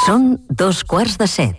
Són 6:45.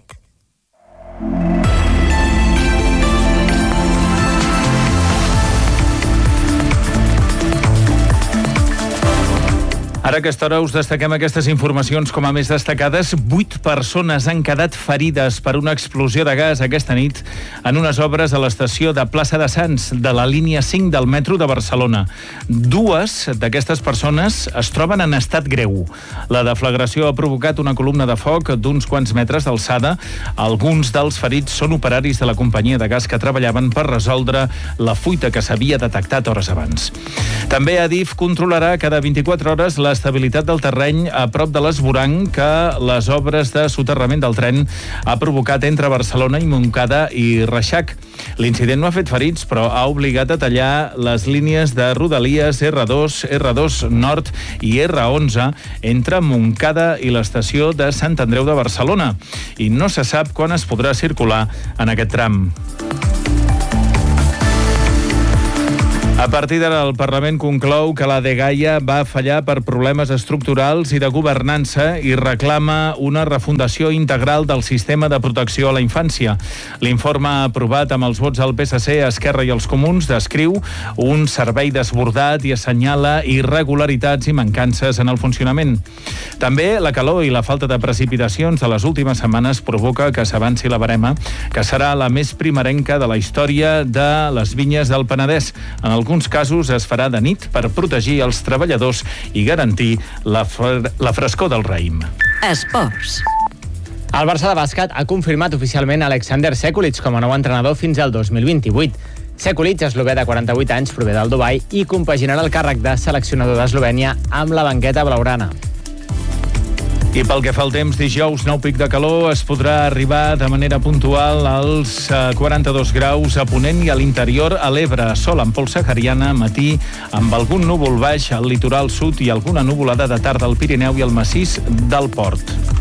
Ara a aquesta hora us destaquem aquestes informacions com a més destacades. 8 persones han quedat ferides per una explosió de gas aquesta nit en unes obres a l'estació de Plaça de Sants de la línia 5 del metro de Barcelona. 2 d'aquestes persones es troben en estat greu. La deflagració ha provocat una columna de foc d'uns quants metres d'alçada. Alguns dels ferits són operaris de la companyia de gas que treballaven per resoldre la fuita que s'havia detectat hores abans. També Adif controlarà cada 24 hores l'estabilitat del terreny a prop de l'esvoranc que les obres de soterrament del tren ha provocat entre Barcelona i Montcada i Reixac. L'incident no ha fet ferits, però ha obligat a tallar les línies de Rodalies R2, R2 Nord i R11 entre Montcada i l'estació de Sant Andreu de Barcelona. I no se sap quan es podrà circular en aquest tram. A partir d'ara, el Parlament conclou que la dgaia va fallar per problemes estructurals i de governança i reclama una refundació integral del sistema de protecció a la infància. L'informe aprovat amb els vots del PSC, Esquerra i els Comuns descriu un servei desbordat i assenyala irregularitats i mancances en el funcionament. També la calor i la falta de precipitacions de les últimes setmanes provoca que s'avanci la barema, que serà la més primerenca de la història de les vinyes del Penedès. En alguns casos es farà de nit per protegir els treballadors i garantir la frescor del raïm. Esports. El Barça de bàsquet ha confirmat oficialment Alexander Sekulic com a nou entrenador fins al 2028. Sekulic, eslové de 48 anys, prové del Dubai i compaginarà el càrrec de seleccionador d'Eslovènia amb la banqueta blaugrana. I pel que fa al temps, dijous, nou pic de calor, es podrà arribar de manera puntual als 42 graus a Ponent i a l'interior, a l'Ebre. Sol en pols sahariana, matí, amb algun núvol baix al litoral sud i alguna nuvolada de tarda al Pirineu i al massís del Port.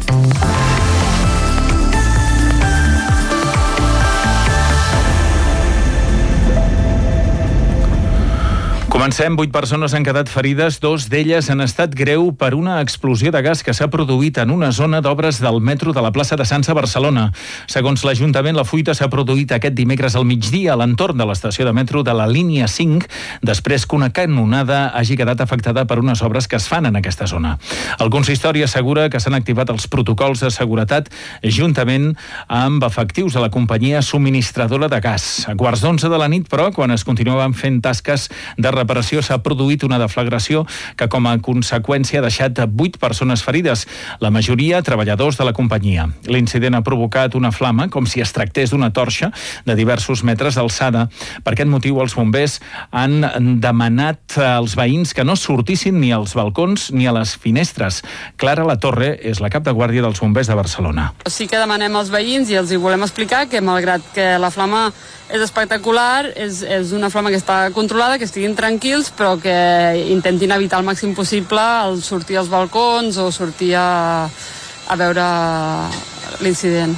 Comencem. 8 persones han quedat ferides, 2 d'elles en estat greu per una explosió de gas que s'ha produït en una zona d'obres del metro de la plaça de Sants a Barcelona. Segons l'Ajuntament, la fuita s'ha produït aquest dimecres al migdia a l'entorn de l'estació de metro de la línia 5, després que una canonada hagi quedat afectada per unes obres que es fan en aquesta zona. El consistori assegura que s'han activat els protocols de seguretat juntament amb efectius de la companyia subministradora de gas. A 11:15 de la nit, però, quan es continuaven fent tasques de reparació, s'ha produït una deflagració que com a conseqüència ha deixat 8 persones ferides, la majoria treballadors de la companyia. L'incident ha provocat una flama, com si es tractés d'una torxa de diversos metres d'alçada. Per aquest motiu, els bombers han demanat als veïns que no sortissin ni als balcons ni a les finestres. Clara Latorre és la cap de guàrdia dels bombers de Barcelona. Sí que demanem als veïns i els hi volem explicar que, malgrat que la flama és espectacular, és una flama que està controlada, que estiguin tranquils, però que intentin evitar al màxim possible el sortir als balcons o sortir a veure l'incident.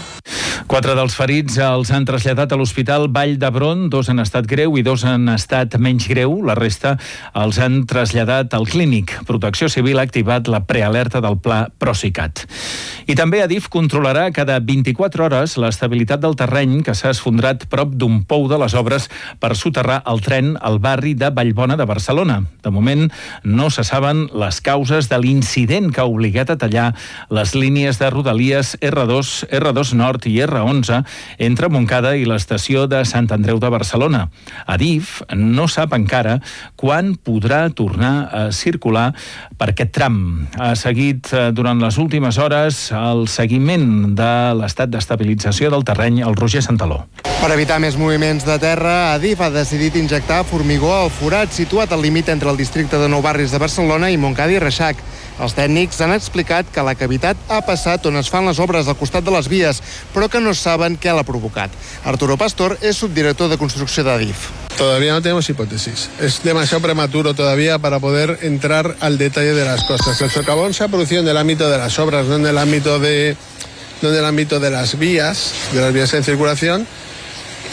4 dels ferits els han traslladat a l'Hospital Vall d'Hebron, 2 en estat greu i 2 en estat menys greu. La resta els han traslladat al clínic. Protecció Civil ha activat la prealerta del pla Procicat. I també Adif controlarà cada 24 hores l'estabilitat del terreny que s'ha esfondrat prop d'un pou de les obres per soterrar el tren al barri de Vallbona de Barcelona. De moment no se saben les causes de l'incident que ha obligat a tallar les línies de Rodalies R2, R2 Nord i R11 entre Montcada i l'estació de Sant Andreu de Barcelona. Adif no sap encara quan podrà tornar a circular per aquest tram. Ha seguit durant les últimes hores el seguiment de l'estat d'estabilització del terreny el Roger Santaló. Per evitar més moviments de terra, Adif ha decidit injectar formigó al forat situat al límit entre el districte de Nou Barris de Barcelona i Montcada i Reixac. Els tècnics han explicat que la cavitat ha passat on es fan les obres al costat de les vies, però que no saben què l'ha provocat. Arturo Pastor és subdirector de construcció d'Adif. Todavía no tenemos hipótesis. Es demasiado prematuro todavía para poder entrar al detalle de las cosas. El socavón se ha producido en el ámbito de las obras, no en el ámbito de las vías en circulación.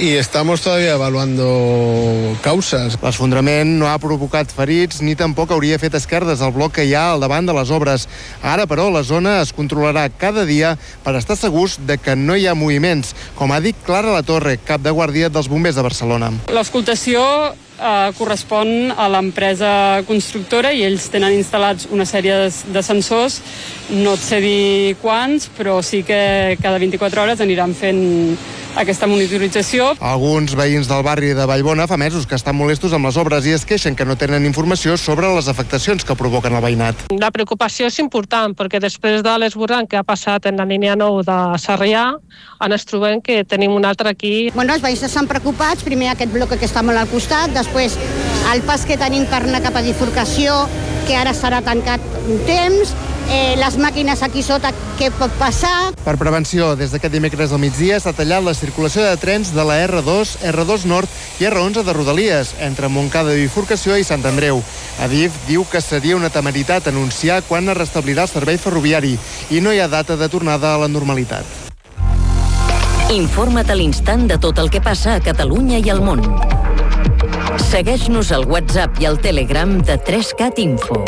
y estamos todavía evaluando causas. L'esfondrament no ha provocat ferits ni tampoc hauria fet esquerdes al bloc que hi ha al davant de les obres. Ara, però, la zona es controlarà cada dia per estar segurs de que no hi ha moviments, com ha dit Clara Latorre, cap de guàrdia dels bombers de Barcelona. L'auscultació correspon a l'empresa constructora i ells tenen instal·lats una sèrie de sensors, no et sé dir quants, però sí que cada 24 hores aniran fent aquesta monitorització. Alguns veïns del barri de Vallbona fa mesos que estan molestos amb les obres i es queixen que no tenen informació sobre les afectacions que provoquen el veïnat. La preocupació és important perquè després de l'esborrany que ha passat en la línia 9 de Sarrià, ens trobem que tenim un altre aquí. Bueno, els veïns estan preocupats, primer aquest bloc que està molt al costat, després el pas que tenim per anar cap a bifurcació, que ara estarà tancat un temps, les màquines aquí sota, què pot passar? Per prevenció, des d'aquest dimecres al migdia s'ha tallat la circulació de trens de la R2, R2 Nord i R11 de Rodalies, entre Montcada de Bifurcació i Sant Andreu. Adif diu que seria una temeritat anunciar quan es restablirà el servei ferroviari i no hi ha data de tornada a la normalitat. Informa't a l'instant de tot el que passa a Catalunya i al món. Segueix-nos al WhatsApp i al Telegram de 3CAT Info.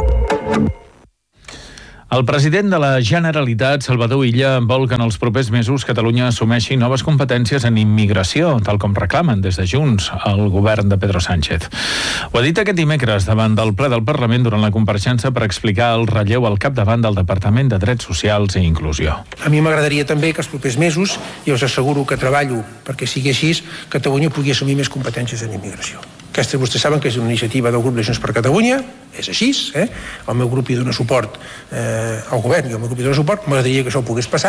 El president de la Generalitat, Salvador Illa, vol que en els propers mesos Catalunya assumeixi noves competències en immigració, tal com reclamen des de Junts el govern de Pedro Sánchez. Ho ha dit aquest dimecres davant del ple del Parlament durant la compareixença per explicar el relleu al capdavant del Departament de Drets Socials i Inclusió. A mi m'agradaria també que els propers mesos, i us asseguro que treballo perquè sigui així, Catalunya pugui assumir més competències en immigració. Aquesta vostès saben que és una iniciativa del grup de Junts per Catalunya, és així, el meu grup hi dona suport al govern i el meu grup hi dona suport, m'agradaria que això pogués passar.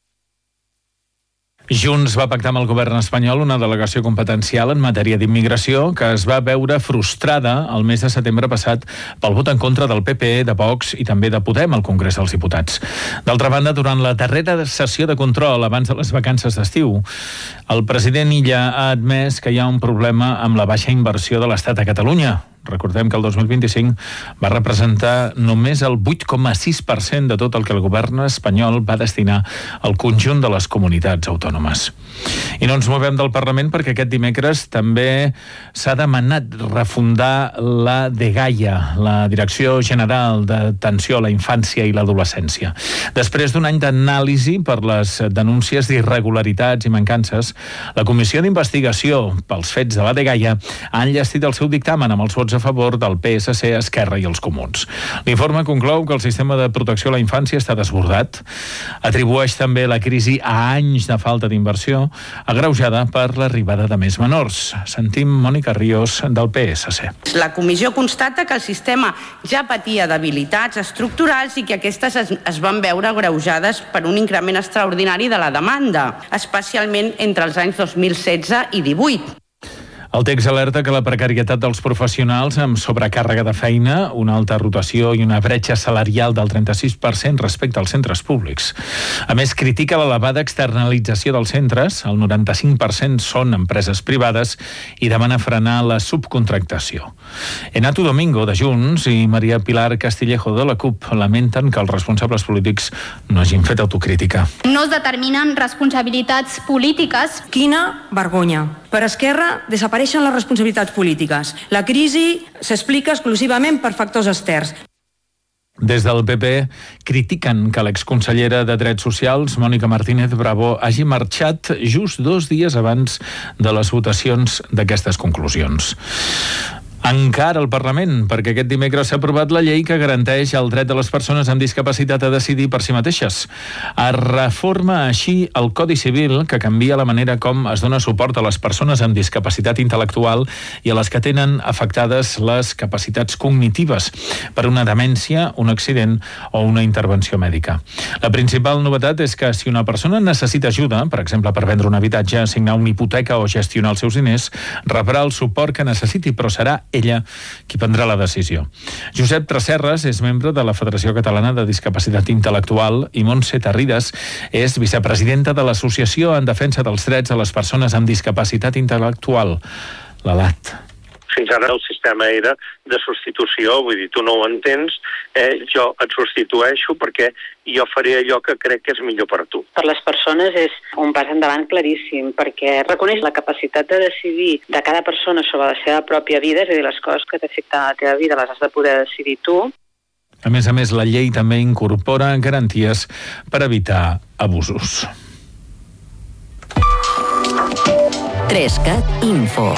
Junts va pactar amb el govern espanyol una delegació competencial en matèria d'immigració que es va veure frustrada el mes de setembre passat pel vot en contra del PP, de Vox i també de Podem al Congrés dels Diputats. D'altra banda, durant la darrera sessió de control abans de les vacances d'estiu, el president Illa ha admès que hi ha un problema amb la baixa inversió de l'Estat a Catalunya. Recordem que el 2025 va representar només el 8,6% de tot el que el govern espanyol va destinar al conjunt de les comunitats autònomes. I no ens movem del Parlament perquè aquest dimecres també s'ha demanat refundar la DGAIA, la Direcció General d'Atenció a la Infància i l'Adolescència. Després d'un any d'anàlisi per les denúncies d'irregularitats i mancances, la Comissió d'Investigació pels fets de la DGAIA ha enllestit el seu dictamen amb els vots a favor del PSC, Esquerra i els Comuns. L'informe conclou que el sistema de protecció a la infància està desbordat. Atribueix també la crisi a anys de falta d'inversió, agreujada per l'arribada de més menors. Sentim Mònica Ríos, del PSC. La comissió constata que el sistema ja patia debilitats estructurals i que aquestes es van veure agreujades per un increment extraordinari de la demanda, especialment entre els anys 2016 i 2018. El text alerta que la precarietat dels professionals amb sobrecàrrega de feina, una alta rotació i una bretxa salarial del 36% respecte als centres públics. A més, critica l'elevada externalització dels centres, el 95% són empreses privades, i demana frenar la subcontractació. Enato Domingo, de Junts, i Maria Pilar Castillejo, de la CUP, lamenten que els responsables polítics no hagin fet autocrítica. No es determinen responsabilitats polítiques. Quina vergonya. Per Esquerra desapareixen les responsabilitats polítiques. La crisi s'explica exclusivament per factors externs. Des del PP critiquen que l'exconsellera de Drets Socials, Mònica Martínez Bravo, hagi marxat just 2 dies abans de les votacions d'aquestes conclusions. Encara al Parlament, perquè aquest dimecres s'ha aprovat la llei que garanteix el dret de les persones amb discapacitat a decidir per si mateixes. Es reforma així el Codi Civil, que canvia la manera com es dona suport a les persones amb discapacitat intel·lectual i a les que tenen afectades les capacitats cognitives per una demència, un accident o una intervenció mèdica. La principal novetat és que si una persona necessita ajuda, per exemple per vendre un habitatge, signar una hipoteca o gestionar els seus diners, rebrà el suport que necessiti, però serà ella qui prendrà la decisió. Josep Tresserras és membre de la Federació Catalana de Discapacitat Intel·lectual i Montse Tarrides és vicepresidenta de l'Associació en Defensa dels Drets de les Persones amb Discapacitat Intel·lectual, l'ALAT. Fins ara el sistema era de substitució, vull dir, tu no ho entens, jo et substitueixo perquè jo faré allò que crec que és millor per tu. Per les persones és un pas endavant claríssim, perquè reconeix la capacitat de decidir de cada persona sobre la seva pròpia vida, és a dir, les coses que t'afecten a la teva vida les has de poder decidir tu. A més, la llei també incorpora garanties per evitar abusos. 3CAT Info.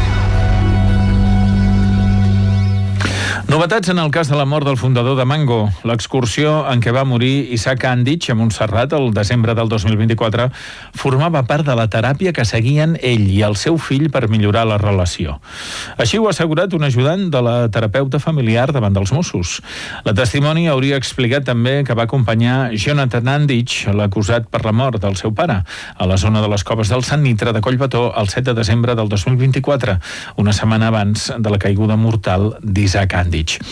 Novetats en el cas de la mort del fundador de Mango. L'excursió en què va morir Isaac Andich a Montserrat el desembre del 2024 formava part de la teràpia que seguien ell i el seu fill per millorar la relació. Així ho ha assegurat un ajudant de la terapeuta familiar davant dels Mossos. La testimoni hauria explicat també que va acompanyar Jonathan Andich, l'acusat per la mort del seu pare, a la zona de les Coves del Sant Nitre de Collbató el 7 de desembre del 2024, una setmana abans de la caiguda mortal d'Isaac Andich.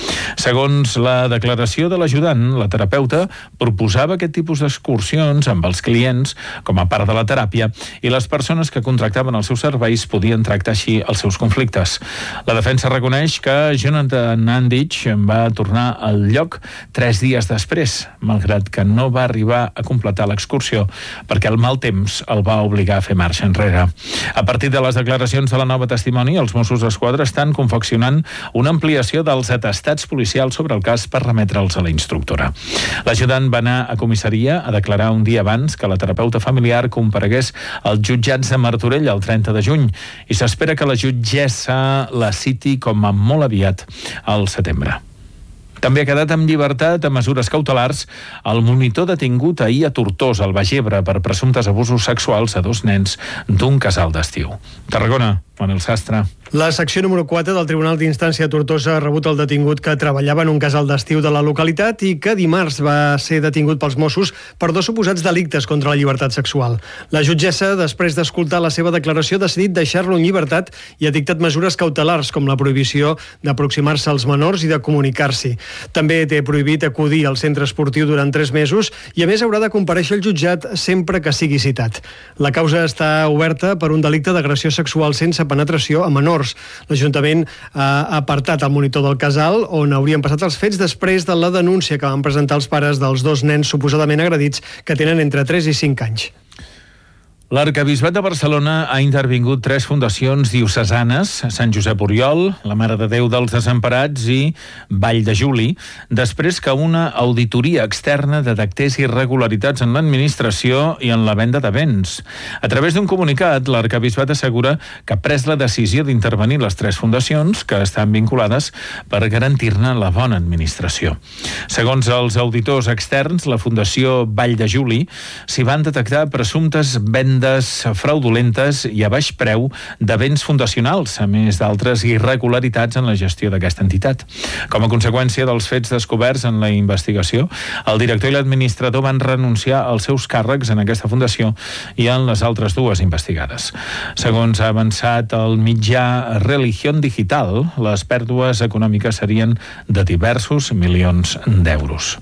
Segons la declaració de l'ajudant, la terapeuta proposava aquest tipus d'excursions amb els clients com a part de la teràpia i les persones que contractaven els seus serveis podien tractar així els seus conflictes. La defensa reconeix que Jonathan Andich va tornar al lloc 3 dies després, malgrat que no va arribar a completar l'excursió perquè el mal temps el va obligar a fer marxa enrere. A partir de les declaracions de la nova testimoni, els Mossos d'Esquadra estan confeccionant una ampliació dels atestats policials sobre el cas per remetre'ls a la instructora. L'ajudant va anar a comissaria a declarar un dia abans que la terapeuta familiar comparegués als jutjats de Martorell el 30 de juny i s'espera que la jutgessa la citi com a molt aviat al setembre. També ha quedat amb llibertat a mesures cautelars el monitor detingut ahir a Tortosa, al Baix Ebre, per presumptes abusos sexuals a 2 nens d'un casal d'estiu. Tarragona, Manel Sastre. La secció número 4 del Tribunal d'Instància de Tortosa ha rebut el detingut que treballava en un casal d'estiu de la localitat i que dimarts va ser detingut pels Mossos per 2 suposats delictes contra la llibertat sexual. La jutgessa, després d'escoltar la seva declaració, ha decidit deixar-lo en llibertat i ha dictat mesures cautelars com la prohibició d'aproximar-se als menors i de comunicar-s'hi. També té prohibit acudir al centre esportiu durant 3 mesos i, a més, haurà de comparèixer al jutjat sempre que sigui citat. La causa està oberta per un delicte d'agressió sexual sense penetració a menors. L'Ajuntament ha apartat el monitor del casal on haurien passat els fets després de la denúncia que van presentar els pares dels 2 nens suposadament agredits que tenen entre 3 i 5 anys. L'Arquebisbat de Barcelona ha intervingut 3 fundacions diocesanes, Sant Josep Oriol, la Mare de Déu dels Desemparats i Vall de Juli, després que una auditoria externa detectés irregularitats en l'administració i en la venda de béns. A través d'un comunicat, l'Arquebisbat assegura que ha pres la decisió d'intervenir les 3 fundacions que estan vinculades per garantir-ne la bona administració. Segons els auditors externs, la Fundació Vall de Juli s'hi van detectar presumptes vendes fraudulentes i a baix preu de béns fundacionals, a més d'altres irregularitats en la gestió d'aquesta entitat. Com a conseqüència dels fets descoberts en la investigació, el director i l'administrador van renunciar als seus càrrecs en aquesta fundació i en les altres 2 investigades. Segons ha avançat el mitjà Religión Digital, les pèrdues econòmiques serien de diversos milions d'euros.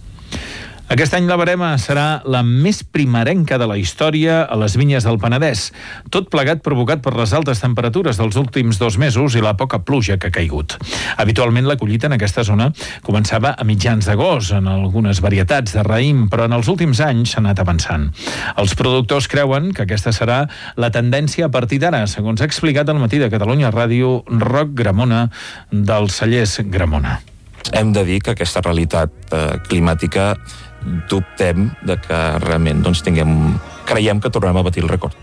Aquest any la verema serà la més primerenca de la història a les vinyes del Penedès, tot plegat provocat per les altes temperatures dels últims 2 mesos i la poca pluja que ha caigut. Habitualment la collita en aquesta zona començava a mitjans d'agost en algunes varietats de raïm, però en els últims anys s'ha anat avançant. Els productors creuen que aquesta serà la tendència a partir d'ara, segons ha explicat al Matí de Catalunya Ràdio Roc Gramona dels cellers Gramona. Hem de dir que aquesta realitat climàtica dubtem de que realment creiem que tornem a batir el rècord.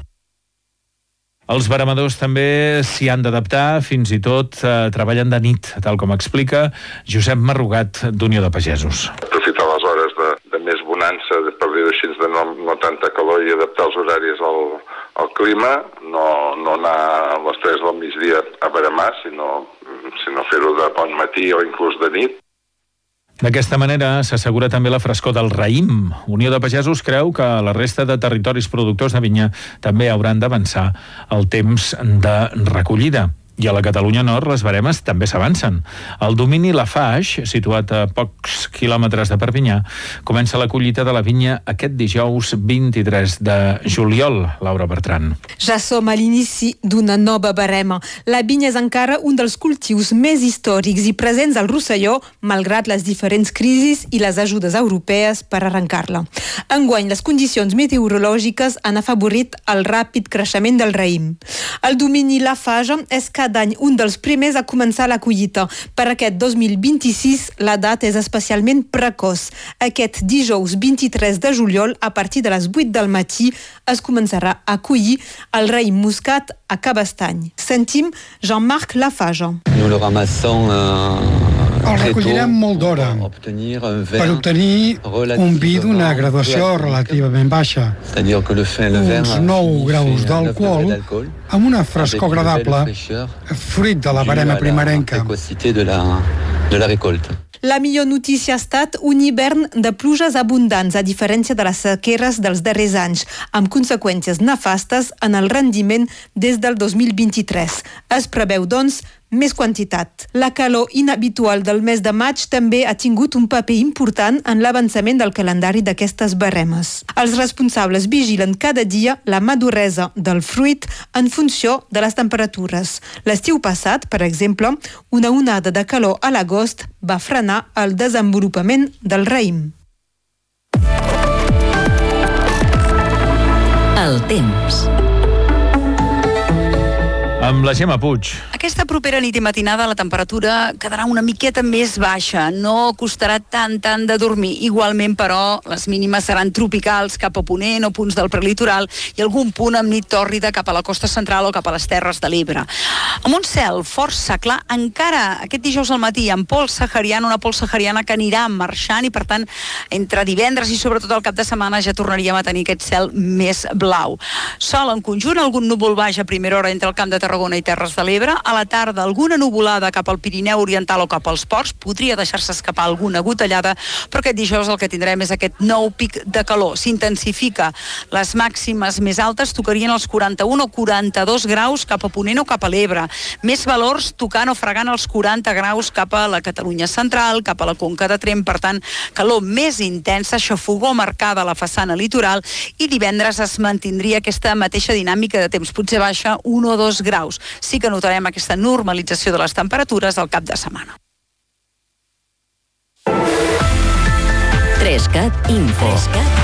Els veremadors també s'hi han d'adaptar, fins i tot treballen de nit, tal com explica Josep Marrugat, d'Unió de Pagesos. Aprofitar les hores de més bonança, per dir-ho així, de no tanta calor i adaptar els horaris al clima, no anar a les 3 del migdia a veremar, sinó fer-ho de bon matí o inclús de nit. D'aquesta manera s'assegura també la frescor del raïm. Unió de Pagesos creu que la resta de territoris productors de vinya també hauran d'avançar el temps de recollida. I a la Catalunya Nord les baremes també s'avancen. El domini Lafaix, situat a pocs quilòmetres de Perpinyà, comença la collita de la vinya aquest dijous 23 de juliol. Laura Bertran. Ja som a l'inici d'una nova barema. La vinya és encara un dels cultius més històrics i presents al Rosselló, malgrat les diferents crisis i les ajudes europees per arrencar-la. Enguany, les condicions meteorològiques han afavorit el ràpid creixement del raïm. El domini Lafaix és cada any un dels primers a començar la collita. Per aquest 2026, la data és especialment precoç. Aquest dijous 23 de juliol, a partir de les 8 del matí, es començarà a collir el raïm moscat a Cabestany. Sentim Jean-Marc Lafaix. Nous le ramassons el recollirem molt d'hora per obtenir un vi d'una graduació relativament baixa, uns 9 graus d'alcohol amb una frescor agradable, fruit de la barema primerenca. La millor notícia ha estat un hivern de pluges abundants, a diferència de les sequeres dels darrers anys, amb conseqüències nefastes en el rendiment des del 2023. Es preveu, doncs, més quantitat. La calor inhabitual del mes de maig també ha tingut un paper important en l'avançament del calendari d'aquestes baremes. Els responsables vigilen cada dia la maduresa del fruit en funció de les temperatures. L'estiu passat, per exemple, una onada de calor a l'agost va frenar el desenvolupament del raïm. El temps. Amb la Gemma Puig. Aquesta propera nit i matinada la temperatura quedarà una miqueta més baixa. No costarà tant de dormir. Igualment, però, les mínimes seran tropicals cap a Ponent o punts del prelitoral i algun punt amb nit tòrrida cap a la costa central o cap a les Terres de l'Ebre. Amb un cel força clar, encara aquest dijous al matí amb pols sahariana, una pols sahariana que anirà marxant i, per tant, entre divendres i sobretot el cap de setmana ja tornaríem a tenir aquest cel més blau. Sol en conjunt, algun núvol baix a primera hora entre el Camp de Tarragona i Terres de l'Ebre. A la tarda, alguna nuvolada cap al Pirineu Oriental o cap als ports. Podria deixar-se escapar alguna gotellada, però aquest dijous el que tindrem és aquest nou pic de calor. S'intensifica. Les màximes més altes tocarien els 41 o 42 graus cap a Ponent o cap a l'Ebre. Més valors tocant o fregant els 40 graus cap a la Catalunya central, cap a la Conca de Tremp. Per tant, calor més intensa, xafogor marcada a la façana litoral, i divendres es mantindria aquesta mateixa dinàmica de temps. Potser baixa 1 o 2 graus. Sí que notarem aquesta normalització de les temperatures al cap de setmana. 3CAT Info.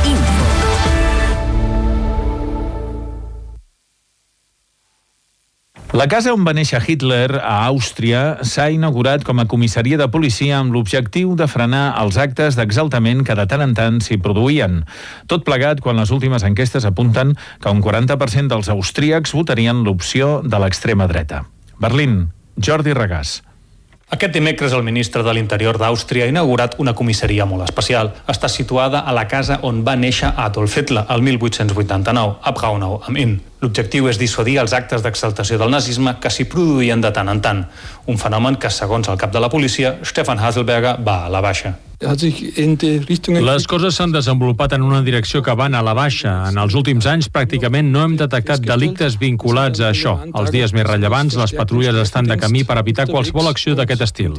La casa on va néixer Hitler, a Àustria, s'ha inaugurat com a comissaria de policia amb l'objectiu de frenar els actes d'exaltament que de tant en tant s'hi produïen. Tot plegat quan les últimes enquestes apunten que un 40% dels austríacs votarien l'opció de l'extrema dreta. Berlín, Jordi Regàs. Aquest dimecres el ministre de l'Interior d'Àustria ha inaugurat una comissaria molt especial. Està situada a la casa on va néixer Adolf Hitler, el 1889, a Braunau am Inn. L'objectiu és dissuadir els actes d'exaltació del nazisme que s'hi produïen de tant en tant. Un fenomen que, segons el cap de la policia, Stefan Haselberger, va a la baixa. Les coses s'han desenvolupat en una direcció que van a la baixa. En els últims anys pràcticament no hem detectat delictes vinculats a això. Els dies més rellevants, les patrulles estan de camí per evitar qualsevol acció d'aquest estil.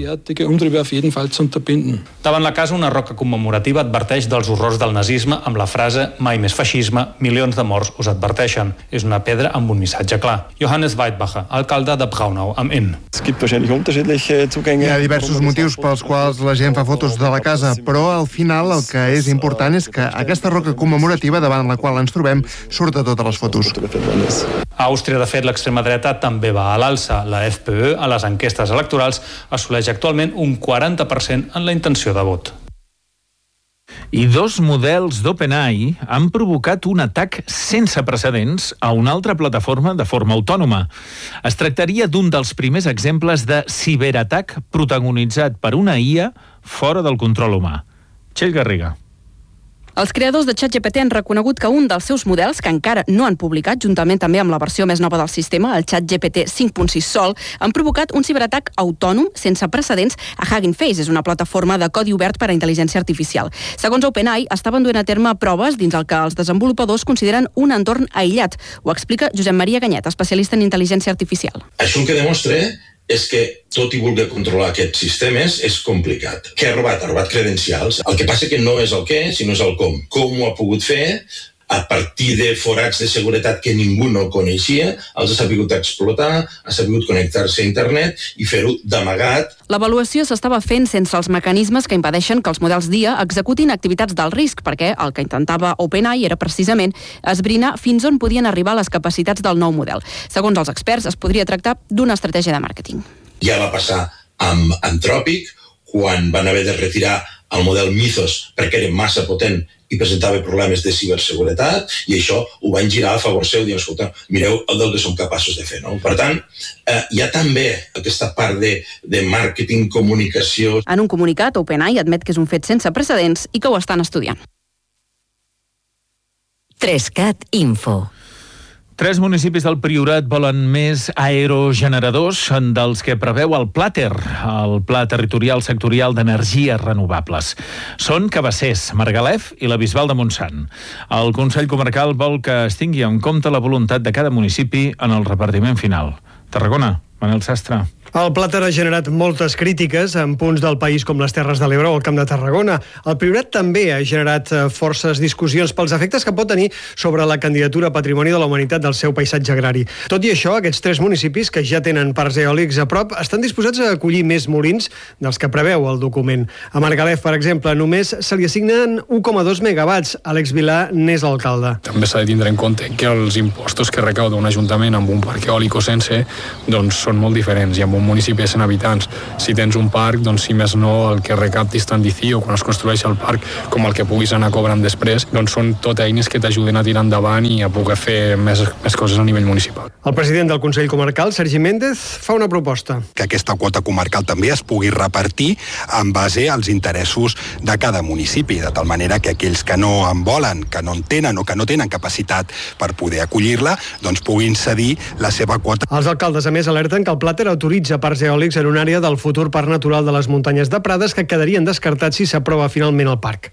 Davant la casa, una roca commemorativa adverteix dels horrors del nazisme amb la frase «Mai més feixisme, milions de morts us adverteixen». És una pedra amb un missatge clar. Johannes Weidbacher, alcalde de Braunau am Inn. Hi ha diversos motius pels quals la gent fa fotos de la casa, però al final el que és important és que aquesta roca commemorativa davant la qual ens trobem surt a totes les fotos. A Àustria, de fet, l'extrema dreta també va a l'alça. La FPÖ, a les enquestes electorals, assoleix actualment un 40% en la intenció de vot. I 2 models d'OpenAI han provocat un atac sense precedents a una altra plataforma de forma autònoma. Es tractaria d'un dels primers exemples de ciberatac protagonitzat per una IA fora del control humà. Txell Garriga. Els creadors de ChatGPT han reconegut que un dels seus models, que encara no han publicat, juntament també amb la versió més nova del sistema, el ChatGPT 5.6 Sol, han provocat un ciberatac autònom sense precedents a Hugging Face. És una plataforma de codi obert per a intel·ligència artificial. Segons OpenAI, estaven duent a terme proves dins el que els desenvolupadors consideren un entorn aïllat. Ho explica Josep Maria Ganyet, especialista en intel·ligència artificial. Això el que demostra és que tot i voler controlar aquests sistemes és complicat. Què ha robat? Ha robat credencials. El que passa que no és el què, sinó és el com. Com ho ha pogut fer? A partir de forats de seguretat que ningú no coneixia, els ha sabut explotar, ha sabut connectar-se a internet i fer-ho d'amagat. L'avaluació s'estava fent sense els mecanismes que impedeixen que els models d'IA executin activitats d'alt risc, perquè el que intentava OpenAI era precisament esbrinar fins on podien arribar les capacitats del nou model. Segons els experts, es podria tractar d'una estratègia de màrqueting. Ja va passar amb Anthropic, quan van haver de retirar el model Mythos perquè era massa potent i presentava problemes de ciberseguretat, i això ho van girar a favor seu, dient, escolta, mireu el que som capaços de fer. No? Per tant, hi ha també aquesta part de màrqueting, comunicació. En un comunicat, OpenAI admet que és un fet sense precedents i que ho estan estudiant. 3CAT Info. 3 municipis del Priorat volen més aerogeneradors dels que preveu el PLATER, el Pla Territorial Sectorial d'Energies Renovables. Són Cabassers, Margalef i la Bisbal de Montsant. El Consell Comarcal vol que es tingui en compte la voluntat de cada municipi en el repartiment final. Tarragona, Manel Sastre. El Plàter ha generat moltes crítiques en punts del país com les Terres de l'Ebre o el Camp de Tarragona. El Priorat també ha generat forces discussions pels efectes que pot tenir sobre la candidatura a Patrimoni de la Humanitat del seu paisatge agrari. Tot i això, aquests 3 municipis, que ja tenen parcs eòlics a prop, estan disposats a acollir més molins dels que preveu el document. A Margalef, per exemple, només se li assignen 1,2 megawatts. Àlex Vilà n'és l'alcalde. També s'ha de tindre en compte que els impostos que recauda un ajuntament amb un parc eòlic o sense doncs són molt diferents, i amb un municipi de 100 habitants, si tens un parc, doncs si més no el que recaptis tant d'ICI o quan es construeix el parc com el que puguis anar cobrant després, doncs són tot eines que t'ajuden a tirar endavant i a poder fer més coses a nivell municipal. El president del Consell Comarcal, Sergi Méndez, fa una proposta. Que aquesta quota comarcal també es pugui repartir en base als interessos de cada municipi, de tal manera que aquells que no en volen, que no en tenen o que no tenen capacitat per poder acollir-la, doncs puguin cedir la seva quota. Els alcaldes, a més, alerten que el Plàter autoritza parcs eòlics en una àrea del futur parc natural de les muntanyes de Prades que quedarien descartats si s'aprova finalment el parc.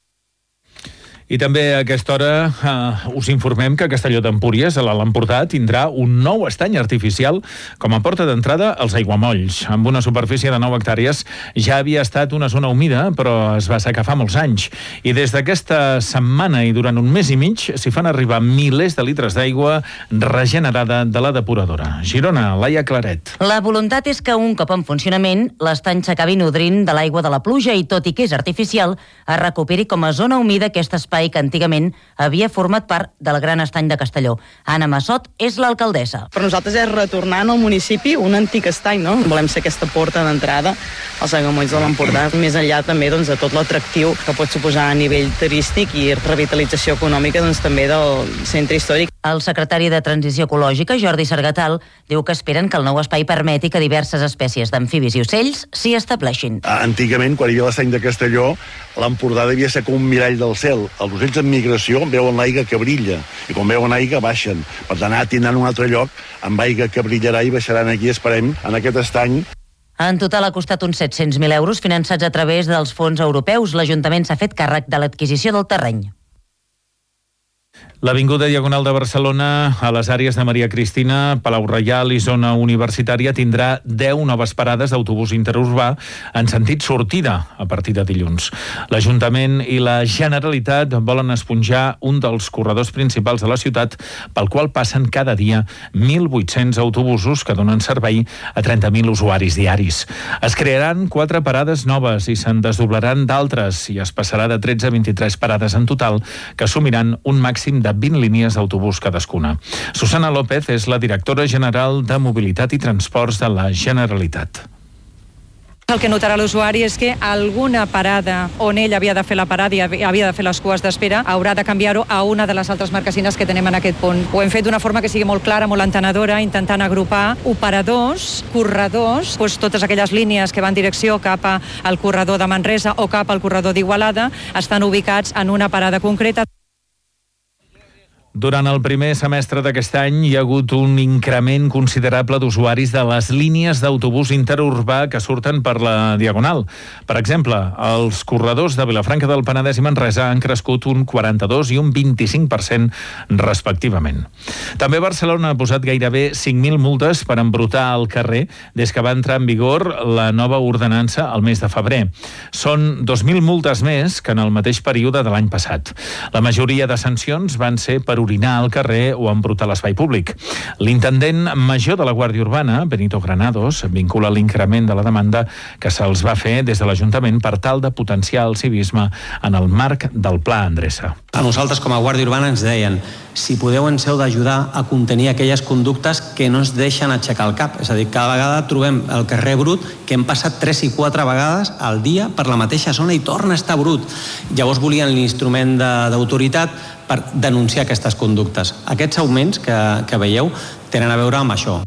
I també a aquesta hora us informem que Castelló d'Empúries, a l'Alt Empordà, tindrà un nou estany artificial com a porta d'entrada als aiguamolls. Amb una superfície de 9 hectàrees ja havia estat una zona humida, però es va assecar fa molts anys. I des d'aquesta setmana i durant un mes i mig s'hi fan arribar milers de litres d'aigua regenerada de la depuradora. Girona, Laia Claret. La voluntat és que un cop en funcionament l'estany s'acabi nodrint de l'aigua de la pluja i, tot i que és artificial, es recuperi com a zona humida aquest espai que antigament havia format part del Gran Estany de Castelló. Anna Massot és l'alcaldessa. Per nosaltres és retornar al municipi un antic estany, no? Volem ser aquesta porta d'entrada als aiguamolls de l'Empordà, més enllà també de tot l'atractiu que pot suposar a nivell turístic i revitalització econòmica també del centre històric. El secretari de Transició Ecològica, Jordi Sargatal, diu que esperen que el nou espai permeti que diverses espècies d'amfibis i ocells s'hi estableixin. Antigament, quan hi havia l'estany de Castelló, l'Empordà devia ser com un mirall del cel. Els ocells en migració veuen l'aigua que brilla, i quan veuen aigua baixen. Per tant, ara tindran un altre lloc amb aigua que brillarà i baixaran aquí, esperem, en aquest estany. En total ha costat uns 700.000 euros finançats a través dels fons europeus. L'Ajuntament s'ha fet càrrec de l'adquisició del terreny. L'Avinguda Diagonal de Barcelona, a les àrees de Maria Cristina, Palau Reial i zona universitària, tindrà 10 noves parades d'autobús interurbà en sentit sortida a partir de dilluns. L'Ajuntament i la Generalitat volen esponjar un dels corredors principals de la ciutat pel qual passen cada dia 1.800 autobusos que donen servei a 30.000 usuaris diaris. Es crearan 4 parades noves i se'n desdoblaran d'altres i es passarà de 13 a 23 parades en total que assumiran un màxim de 20 línies d'autobús cadascuna. Susana López és la directora general de Mobilitat i Transports de la Generalitat. El que notarà l'usuari és que alguna parada on ell havia de fer la parada i havia de fer les cues d'espera haurà de canviar-ho a una de les altres marquesines que tenim en aquest punt. Ho hem fet d'una forma que sigui molt clara, molt entenedora, intentant agrupar operadors, corredors, doncs totes aquelles línies que van direcció cap al corredor de Manresa o cap al corredor d'Igualada estan ubicats en una parada concreta. Durant el primer semestre d'aquest any hi ha hagut un increment considerable d'usuaris de les línies d'autobús interurbà que surten per la Diagonal. Per exemple, els corredors de Vilafranca del Penedès i Manresa han crescut un 42 i un 25% respectivament. També Barcelona ha posat gairebé 5.000 multes per embrutar al carrer des que va entrar en vigor la nova ordenança al mes de febrer. Són 2.000 multes més que en el mateix període de l'any passat. La majoria de sancions van ser per orinar al carrer o embrutar l'espai públic. L'intendent major de la Guàrdia Urbana, Benito Granados, vincula l'increment de la demanda que se'ls va fer des de l'Ajuntament per tal de potenciar el civisme en el marc del Pla Endreça. A nosaltres, com a Guàrdia Urbana, ens deien si podeu ens heu d'ajudar a contenir aquelles conductes que no ens deixen aixecar el cap. És a dir, cada vegada trobem el carrer brut que hem passat 3 i 4 vegades al dia per la mateixa zona i torna a estar brut. Llavors volien l'instrument d'autoritat per denunciar aquestes conductes. Aquests augments que veieu tenen a veure amb això.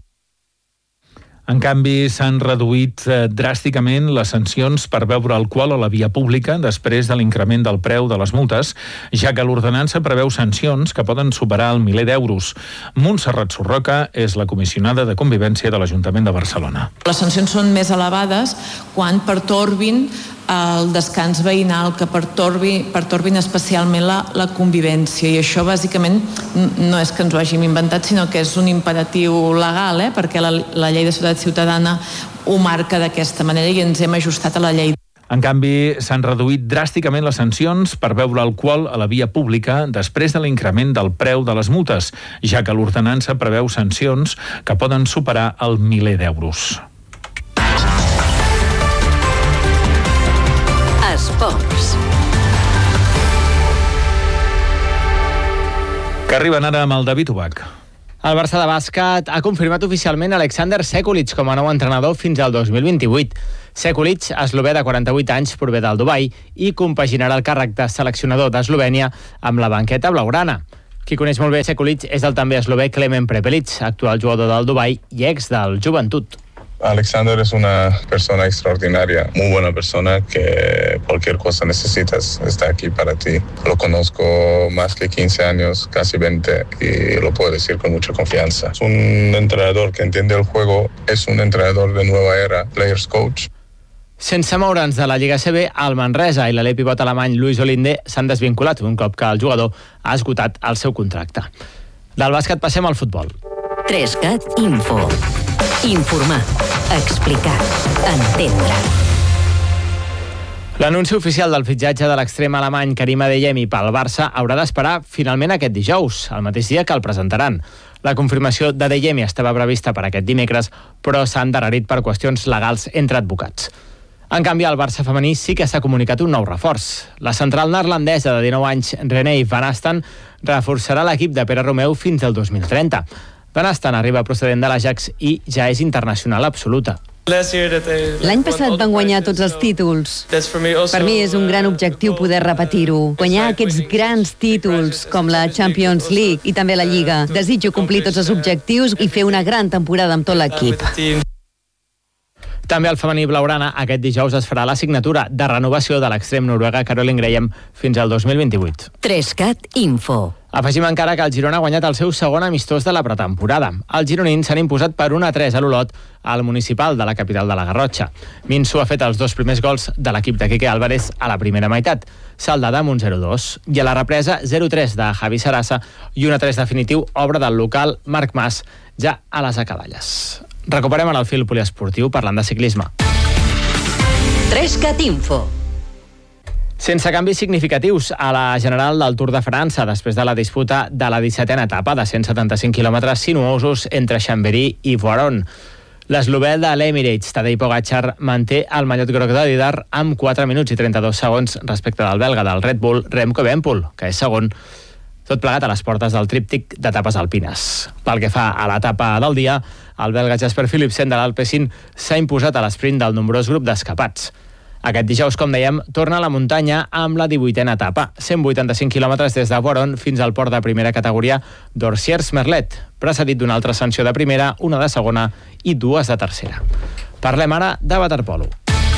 En canvi, s'han reduït dràsticament les sancions per beure alcohol a la via pública després de l'increment del preu de les multes, ja que l'ordenança preveu sancions que poden superar el 1.000 d'euros. Montserrat Surroca és la comissionada de Convivència de l'Ajuntament de Barcelona. Les sancions són més elevades quan pertorbin el descans veïnal, que pertorbin especialment la convivència, i això bàsicament no és que ens ho hàgim inventat, sinó que és un imperatiu legal, perquè la llei de seguretat ciutadana ho marca d'aquesta manera i ens hem ajustat a la llei. En canvi, s'han reduït dràsticament les sancions per beure alcohol a la via pública després de l'increment del preu de les multes, ja que l'ordenança preveu sancions que poden superar el 1.000 d'euros. Esports. Que arriben ara amb el David Ubach. El Barça de bàsquet ha confirmat oficialment Alexander Sekulic com a nou entrenador fins al 2028. Sekulic, eslové de 48 anys, prové del Dubai i compaginarà el càrrec de seleccionador d'Eslovènia amb la banqueta blaugrana. Qui coneix molt bé Sekulic és el també eslové Klemen Prepelic, actual jugador del Dubai i ex del Joventut. Alexander es una persona extraordinaria, muy buena persona que cualquier cosa necesitas, está aquí para ti. Lo conozco más que 15 años, casi 20, y lo puedo decir con mucha confianza. Es un entrenador que entiende el juego, es un entrenador de nueva era, players coach. Sense moure'ns de la Lliga CB, el Manresa i l'alè pivot alemany Luis Olinde s'han desvinculat un cop que el jugador ha esgotat el seu contracte. Del bàsquet passem al futbol. 3CAT Info. Informar, explicar, entendre. L'anunci oficial del fitxatge de l'extrem alemany Karim Adeyemi pel Barça haurà d'esperar finalment aquest dijous, el mateix dia que el presentaran. La confirmació d'Adeyemi estava prevista per aquest dimecres, però s'ha endarrerit per qüestions legals entre advocats. En canvi, al Barça femení sí que s'ha comunicat un nou reforç. La central neerlandesa de 19 anys, René van Asten, reforçarà l'equip de Pere Romeu fins al 2030. Van Asten arriba procedent de l'Ajax i ja és internacional absoluta. L'any passat van guanyar tots els títols. Per mi és un gran objectiu poder repetir-ho. Guanyar aquests grans títols, com la Champions League i també la Lliga. Desitjo complir tots els objectius i fer una gran temporada amb tot l'equip. També al femení blaugrana, aquest dijous es farà la signatura de renovació de l'extrem noruega Caroline Graham fins al 2028. 3CAT Info. Afegim encara que el Girona ha guanyat el seu segon amistós de la pretemporada. Els gironins s'han imposat per 1-3 a l'Olot al municipal de la capital de la Garrotxa. Minso ha fet els 2 primers gols de l'equip de Quique Álvarez a la primera meitat, saldada amb un 0-2. I a la represa, 0-3 de Javi Sarasa i 1-3 definitiu, obra del local Marc Mas, ja a les acaballes. Recuperem en el fil poliesportiu parlant de ciclisme. 3CAT Info. Sense canvis significatius a la general del Tour de França després de la disputa de la 17a etapa de 175 quilòmetres sinuosos entre Chambéry i Voiron. L'eslové de l'Emirates, Tadej Pogačar, manté el mallot groc de líder amb 4 minuts i 32 segons respecte del belga del Red Bull, Remco Evenepoel, que és segon. Tot plegat a les portes del tríptic d'etapes alpines. Pel que fa a l'etapa del dia, el belga Jasper Philipsen de l'Alpecin s'ha imposat a l'esprint del nombrós grup d'escapats. Aquest dijous, com dèiem, torna a la muntanya amb la 18a etapa, 185 quilòmetres des de Voron fins al port de primera categoria d'Orsiers-Merlet, precedit d'una altra ascensió de primera, una de segona i dues de tercera. Parlem ara de waterpolo.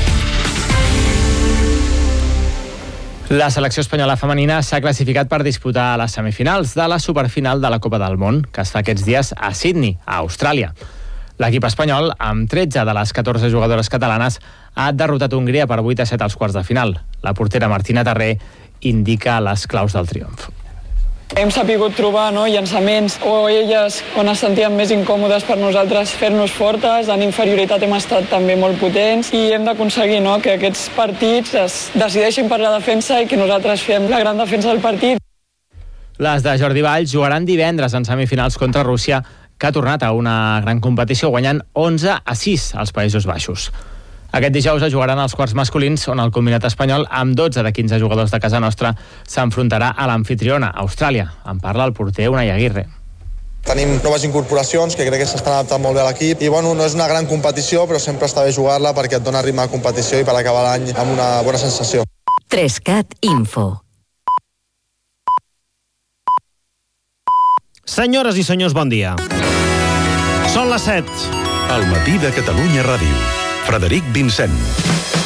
La selecció espanyola femenina s'ha classificat per disputar les semifinals de la superfinal de la Copa del Món, que es fa aquests dies a Sydney, a Austràlia. L'equip espanyol, amb 13 de les 14 jugadores catalanes, ha derrotat Hongria per 8-7 als quarts de final. La portera Martina Tarré indica les claus del triomf. Hem sapigut trobar llançaments o elles on es sentien més incòmodes per nosaltres fer-nos fortes. En inferioritat hem estat també molt potents i hem d'aconseguir que aquests partits es decideixin per la defensa i que nosaltres fem la gran defensa del partit. Les de Jordi Valls jugaran divendres en semifinals contra Rússia, que ha tornat a una gran competició guanyant 11-6 als Països Baixos. Aquest dijous es jugaran els quarts masculins, on el combinat espanyol, amb 12 de 15 jugadors de casa nostra, s'enfrontarà a l'amfitriona, Austràlia. En parla el porter Unai Aguirre. Tenim noves incorporacions que crec que s'estan adaptant molt bé a l'equip i no és una gran competició, però sempre està bé jugar-la perquè et dona ritme de competició i per acabar l'any amb una bona sensació. 3CAT Info. Senyores i senyors, bon dia. Són les 7. Al matí de Catalunya Ràdio. Frederic Vincent.